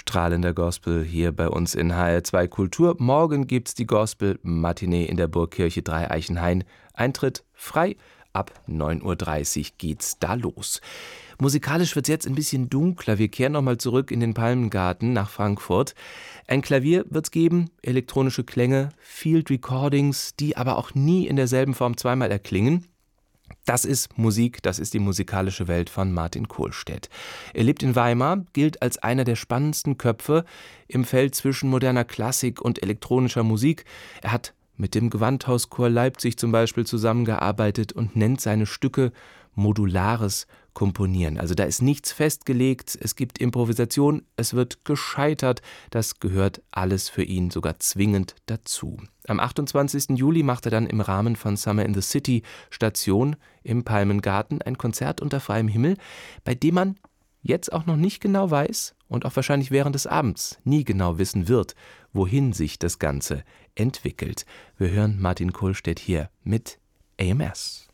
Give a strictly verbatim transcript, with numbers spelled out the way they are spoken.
strahlender Gospel hier bei uns in H R zwei Kultur. Morgen gibt's die Gospel-Matinee in der Burgkirche Dreieichenhain. Eintritt frei. Ab neun Uhr dreißig geht's da los. Musikalisch wird's jetzt ein bisschen dunkler. Wir kehren nochmal zurück in den Palmengarten nach Frankfurt. Ein Klavier wird's geben, elektronische Klänge, Field Recordings, die aber auch nie in derselben Form zweimal erklingen. Das ist Musik, das ist die musikalische Welt von Martin Kohlstedt. Er lebt in Weimar, gilt als einer der spannendsten Köpfe im Feld zwischen moderner Klassik und elektronischer Musik. Er hat mit dem Gewandhauschor Leipzig zum Beispiel zusammengearbeitet und nennt seine Stücke modulares Komponieren. Also da ist nichts festgelegt, es gibt Improvisation, es wird gescheitert. Das gehört alles für ihn sogar zwingend dazu. Am achtundzwanzigsten Juli macht er dann im Rahmen von Summer in the City Station im Palmengarten ein Konzert unter freiem Himmel, bei dem man jetzt auch noch nicht genau weiß und auch wahrscheinlich während des Abends nie genau wissen wird, wohin sich das Ganze entwickelt. Wir hören Martin Kohlstedt hier mit A M S.